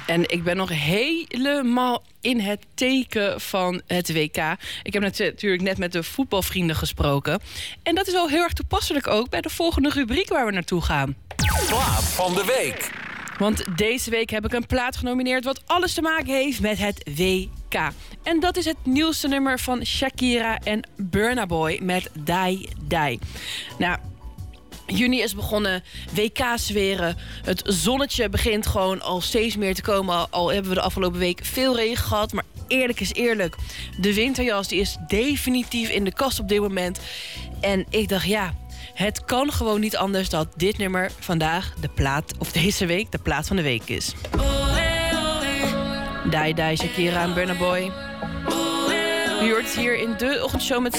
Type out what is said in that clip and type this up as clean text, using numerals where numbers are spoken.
En ik ben nog helemaal in het teken van het WK. Ik heb natuurlijk net met de voetbalvrienden gesproken. En dat is wel heel erg toepasselijk ook bij de volgende rubriek waar we naartoe gaan. Plaat van de week. Want deze week heb ik een plaat genomineerd wat alles te maken heeft met het WK. En dat is het nieuwste nummer van Shakira en Burna Boy met Die Die. Nou, juni is begonnen, WK-sferen. Het zonnetje begint gewoon al steeds meer te komen. Al hebben we de afgelopen week veel regen gehad. Maar eerlijk is eerlijk, de winterjas die is definitief in de kast op dit moment. En ik dacht, ja, het kan gewoon niet anders dat dit nummer vandaag de plaat, of deze week, de plaat van de week is. Die Die, Shakira en Burna Boy. U hoort het hier in de ochtendshow met